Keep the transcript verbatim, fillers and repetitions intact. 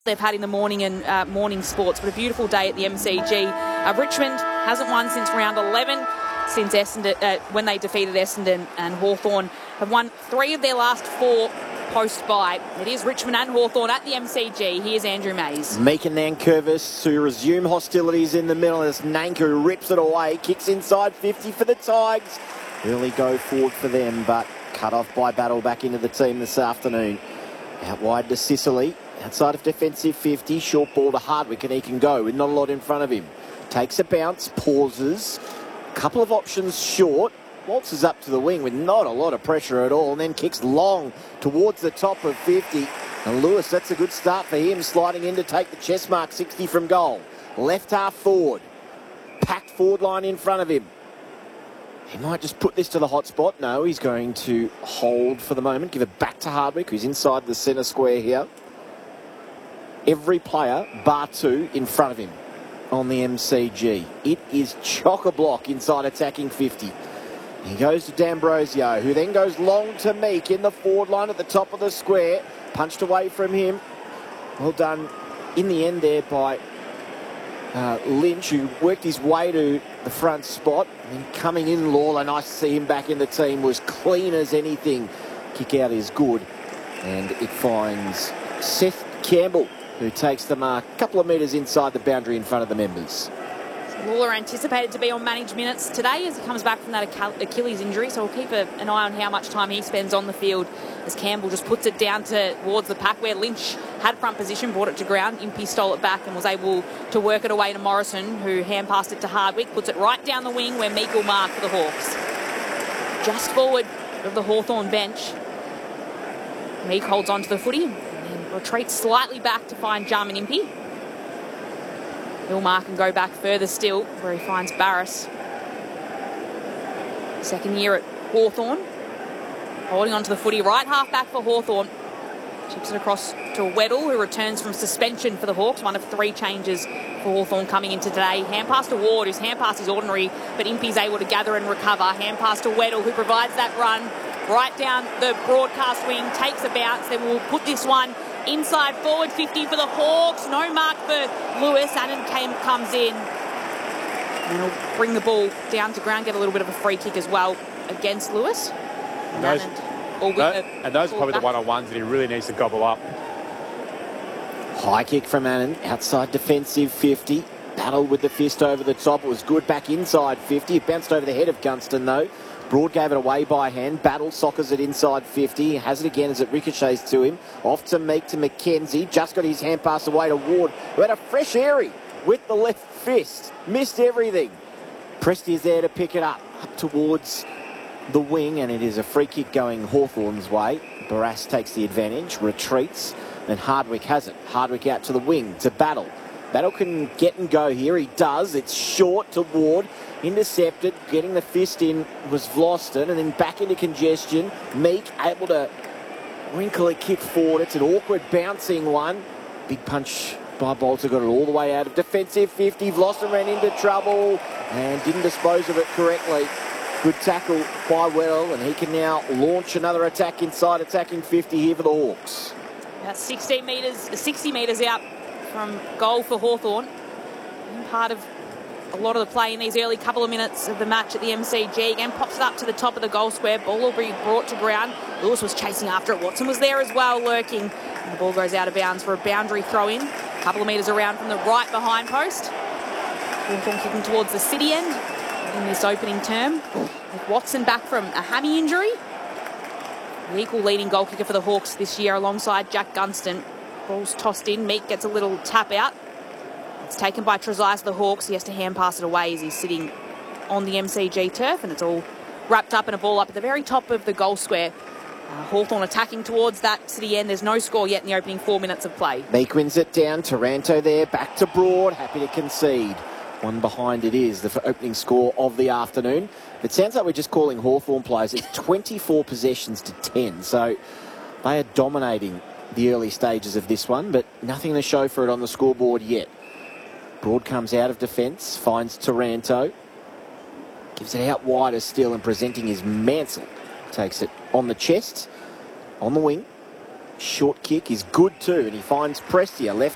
they've had in the morning and uh, morning sports, but a beautiful day at the M C G. Uh, Richmond hasn't won since round eleven, since Essendon, uh, when they defeated Essendon, and Hawthorn have won three of their last four post-bye. It is Richmond and Hawthorn at the M C G. Here's Andrew Mays. Meek and Nankervis to resume hostilities in the middle as Nanku rips it away, kicks inside fifty for the Tigers. Early go forward for them, but cut off by Battle back into the team this afternoon. Out wide to Sicily. Outside of defensive fifty, short ball to Hardwick, and he can go with not a lot in front of him. Takes a bounce, pauses, couple of options short, waltzes up to the wing with not a lot of pressure at all, and then kicks long towards the top of fifty. And Lewis, that's a good start for him, sliding in to take the chest mark sixty from goal. Left half forward, packed forward line in front of him. He might just put this to the hot spot. No, he's going to hold for the moment, give it back to Hardwick, who's inside the centre square here. Every player, bar two, in front of him on the M C G. It is chock-a-block inside attacking fifty. He goes to D'Ambrosio, who then goes long to Meek in the forward line at the top of the square. Punched away from him. Well done in the end there by uh, Lynch, who worked his way to the front spot. And coming in, Lawler, nice to see him back in the team, was clean as anything. Kick out is good. And it finds Seth Campbell, who takes the mark a couple of metres inside the boundary in front of the members. Lawler anticipated to be on managed minutes today as he comes back from that Achilles injury, so we'll keep a, an eye on how much time he spends on the field as Campbell just puts it down to, towards the pack where Lynch had front position, brought it to ground. Impey stole it back and was able to work it away to Morrison, who hand passed it to Hardwick, puts it right down the wing where Meek will mark for the Hawks. Just forward of the Hawthorn bench. Meek holds on to the footy and retreats slightly back to find Jarman Impey. He'll mark and go back further still, where he finds Barris. Second year at Hawthorn. Holding on to the footy, right half back for Hawthorn. Chips it across to Weddle, who returns from suspension for the Hawks. One of three changes for Hawthorn coming into today. Hand pass to Ward, whose hand pass is ordinary, but Impey's able to gather and recover. Hand pass to Weddle, who provides that run right down the broadcast wing, takes a bounce, then we'll put this one inside forward fifty for the Hawks. No mark for Lewis. Annan came, comes in. And he'll bring the ball down to ground, get a little bit of a free kick as well against Lewis. And those, Annan, that, and those are probably back. The one-on-ones that he really needs to gobble up. High kick from Annan, outside defensive fifty. Battle with the fist over the top. It was good back inside fifty. It bounced over the head of Gunston though. Broad gave it away by hand. Battle soccers it inside fifty. Has it again as it ricochets to him. Off to Meek to McKenzie. Just got his hand pass away to Ward, who had a fresh airy with the left fist. Missed everything. Presti is there to pick it up. Up towards the wing, and it is a free kick going Hawthorn's way. Barras takes the advantage, retreats, and Hardwick has it. Hardwick out to the wing to Battle. Battle can get and go here. He does. It's short to Ward. Intercepted, getting the fist in was Vlosten, and then back into congestion. Meek able to wrinkle a kick forward. It's an awkward bouncing one. Big punch by Bolter, got it all the way out of defensive fifty. Vlosten ran into trouble and didn't dispose of it correctly. Good tackle by Weddle, and he can now launch another attack inside attacking fifty here for the Hawks. That's sixteen metres, sixty metres out from goal for Hawthorn. Part of a lot of the play in these early couple of minutes of the match at the M C G. Again, pops it up to the top of the goal square. Ball will be brought to ground. Lewis was chasing after it. Watson was there as well, lurking. And the ball goes out of bounds for a boundary throw-in. A couple of metres around from the right behind post. Hawthorn kicking towards the city end in this opening term. With Watson back from a hammy injury. The equal leading goal kicker for the Hawks this year alongside Jack Gunston. Ball's tossed in. Meek gets a little tap out. It's taken by Trezise, the Hawks. He has to hand pass it away as he's sitting on the M C G turf, and it's all wrapped up in a ball up at the very top of the goal square. Uh, Hawthorn attacking towards that city end. There's no score yet in the opening four minutes of play. Meek wins it down. Taranto there, back to Broad, happy to concede. One behind it is the opening score of the afternoon. It sounds like we're just calling Hawthorn players. It's twenty-four possessions to ten, so they are dominating the early stages of this one, but nothing to show for it on the scoreboard yet. Broad comes out of defence, finds Taranto. Gives it out wider still and presenting his Mansell. Takes it on the chest, on the wing. Short kick is good too, and he finds Prestia left